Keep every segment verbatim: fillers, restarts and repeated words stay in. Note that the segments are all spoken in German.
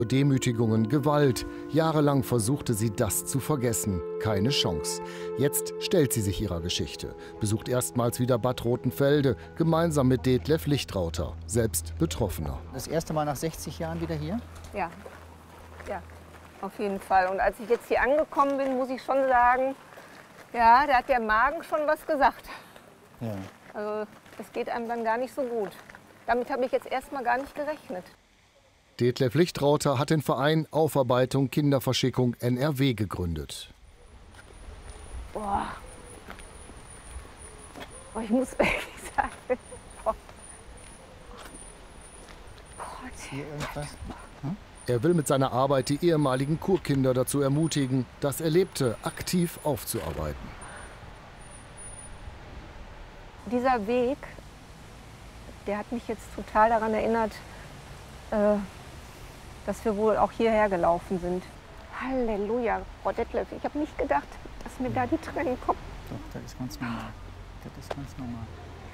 Demütigungen, Gewalt. Jahrelang versuchte sie, das zu vergessen. Keine Chance. Jetzt stellt sie sich ihrer Geschichte, besucht erstmals wieder Bad Rotenfelde, gemeinsam mit Detlef Lichtrauter, selbst Betroffener. Das erste Mal nach sechzig Jahren wieder hier? Ja, ja, auf jeden Fall. Und als ich jetzt hier angekommen bin, muss ich schon sagen, ja, da hat der Magen schon was gesagt. Ja. Also, es geht einem dann gar nicht so gut. Damit habe ich jetzt erstmal gar nicht gerechnet. Detlef Lichtrauter hat den Verein Aufarbeitung Kinderverschickung N R W gegründet. Boah. Boah, ich muss wirklich sagen. Boah. Gott. Hier irgendwas? Hm? Er will mit seiner Arbeit die ehemaligen Kurkinder dazu ermutigen, das Erlebte aktiv aufzuarbeiten. Dieser Weg, der hat mich jetzt total daran erinnert, äh, dass wir wohl auch hierher gelaufen sind. Halleluja, Frau Detlef, ich habe nicht gedacht, dass mir da die Tränen kommen. Doch, das ist ganz normal. Das ist ganz normal.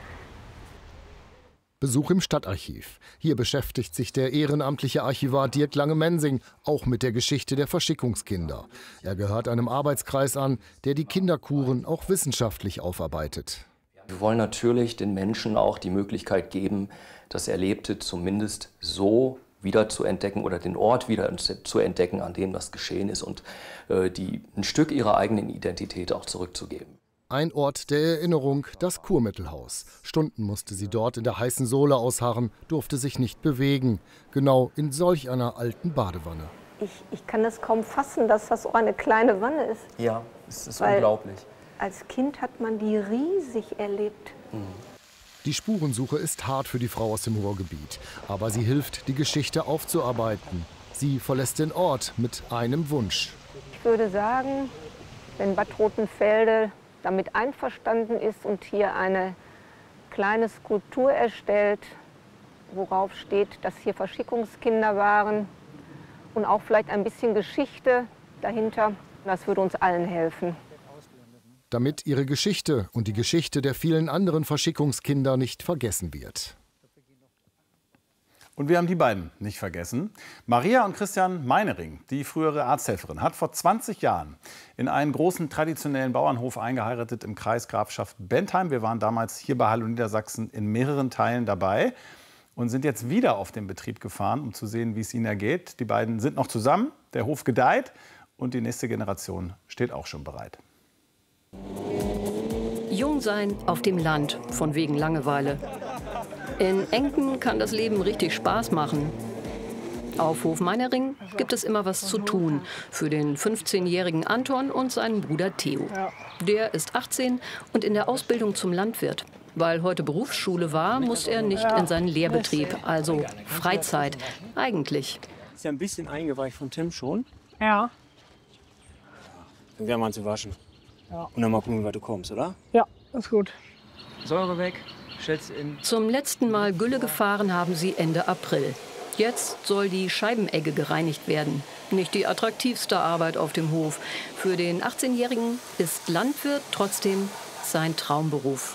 Besuch im Stadtarchiv. Hier beschäftigt sich der ehrenamtliche Archivar Dirk Lange-Mensing auch mit der Geschichte der Verschickungskinder. Er gehört einem Arbeitskreis an, der die Kinderkuren auch wissenschaftlich aufarbeitet. Wir wollen natürlich den Menschen auch die Möglichkeit geben, das Erlebte zumindest so wieder zu entdecken oder den Ort wieder zu entdecken, an dem das geschehen ist und äh, die, ein Stück ihrer eigenen Identität auch zurückzugeben. Ein Ort der Erinnerung, das Kurmittelhaus. Stunden musste sie dort in der heißen Sohle ausharren, durfte sich nicht bewegen. Genau in solch einer alten Badewanne. Ich, ich kann es kaum fassen, dass das so eine kleine Wanne ist. Ja, es ist Weil unglaublich. Als Kind hat man die riesig erlebt. Mhm. Die Spurensuche ist hart für die Frau aus dem Ruhrgebiet. Aber sie hilft, die Geschichte aufzuarbeiten. Sie verlässt den Ort mit einem Wunsch. Ich würde sagen, wenn Bad Rotenfelde damit einverstanden ist und hier eine kleine Skulptur erstellt, worauf steht, dass hier Verschickungskinder waren und auch vielleicht ein bisschen Geschichte dahinter, das würde uns allen helfen. Damit ihre Geschichte und die Geschichte der vielen anderen Verschickungskinder nicht vergessen wird. Und wir haben die beiden nicht vergessen. Maria und Christian Meinering, die frühere Arzthelferin, hat vor zwanzig Jahren in einen großen traditionellen Bauernhof eingeheiratet im Kreis Grafschaft Bentheim. Wir waren damals hier bei Hallo Niedersachsen in mehreren Teilen dabei und sind jetzt wieder auf den Betrieb gefahren, um zu sehen, wie es ihnen ergeht. Die beiden sind noch zusammen, der Hof gedeiht und die nächste Generation steht auch schon bereit. Jung sein auf dem Land, von wegen Langeweile. In Enken kann das Leben richtig Spaß machen. Auf Hof Meinering gibt es immer was zu tun für den fünfzehnjährigen Anton und seinen Bruder Theo. Der ist achtzehn und in der Ausbildung zum Landwirt. Weil heute Berufsschule war, muss er nicht in seinen Lehrbetrieb, also Freizeit, eigentlich. Ist ja ein bisschen eingeweicht von Tim schon. Ja. Dann werden wir zu waschen. Ja. Und dann mal gucken, wie weit du kommst, oder? Ja, ist gut. Säure weg, stellst in. Zum letzten Mal Gülle gefahren haben sie Ende April. Jetzt soll die Scheibenegge gereinigt werden. Nicht die attraktivste Arbeit auf dem Hof. Für den achtzehnjährigen ist Landwirt trotzdem sein Traumberuf.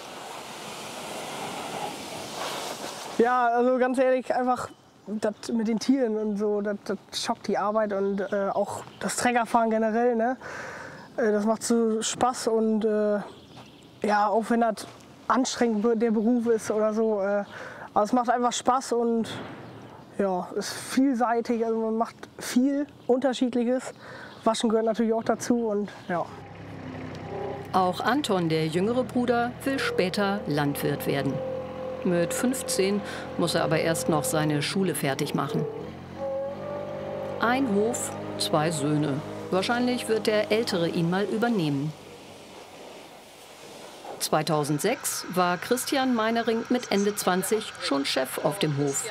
Ja, also ganz ehrlich, einfach das mit den Tieren und so, das, das schockt die Arbeit und äh, auch das Treckerfahren generell, ne? Das macht so Spaß und äh, ja, auch wenn das anstrengend der Beruf ist oder so, äh, aber es macht einfach Spaß und ja, ist vielseitig, also man macht viel Unterschiedliches. Waschen gehört natürlich auch dazu und ja. Auch Anton, der jüngere Bruder, will später Landwirt werden. Mit fünfzehn muss er aber erst noch seine Schule fertig machen. Ein Hof, zwei Söhne. Wahrscheinlich wird der Ältere ihn mal übernehmen. zweitausendsechs war Christian Meinering mit Ende zwanzig schon Chef auf dem Hof.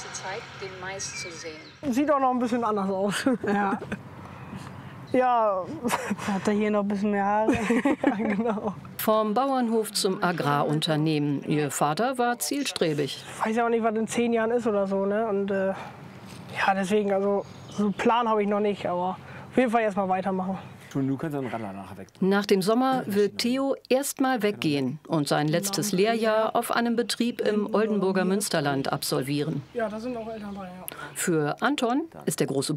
Sieht auch noch ein bisschen anders aus. Ja. Ja. Hat er hier noch ein bisschen mehr Haare? Ja, genau. Vom Bauernhof zum Agrarunternehmen. Ihr Vater war zielstrebig. Ich weiß ja auch nicht, was in zehn Jahren ist oder so, ne? Und äh, ja, deswegen, also so einen Plan habe ich noch nicht, aber auf jeden Fall erst mal weitermachen. Und du kannst dann Radler nachher weg. Nach dem Sommer wird Theo erstmal weggehen und sein letztes Lehrjahr auf einem Betrieb im Oldenburger Münsterland absolvieren. Ja, da sind auch Eltern bei, ja. Für Anton ist der große